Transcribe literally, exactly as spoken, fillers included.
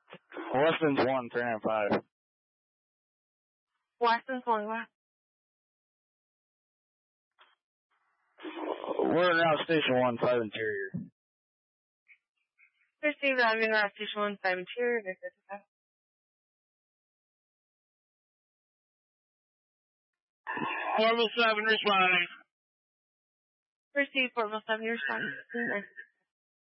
Weston's one, three nine five. Weston's one, what? We're now station one, five interior. Received that, I'm in route station one, five interior, Victor. Level seven, responding. Received four seven, responding.